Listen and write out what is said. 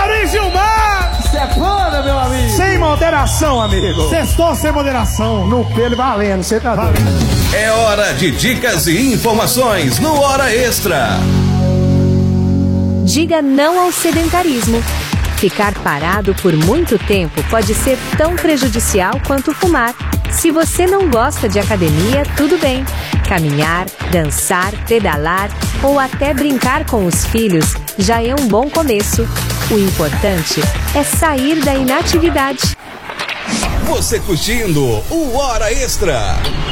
Maurício Mar! Sepana, meu amigo! Sem moderação, amigo! Sextou sem moderação. No pelo valendo, você tá doido. É hora de dicas e informações no Hora Extra. Diga não ao sedentarismo. Ficar parado por muito tempo pode ser tão prejudicial quanto fumar. Se você não gosta de academia, tudo bem. Caminhar, dançar, pedalar ou até brincar com os filhos já é um bom começo. O importante é sair da inatividade. Você curtindo o Hora Extra.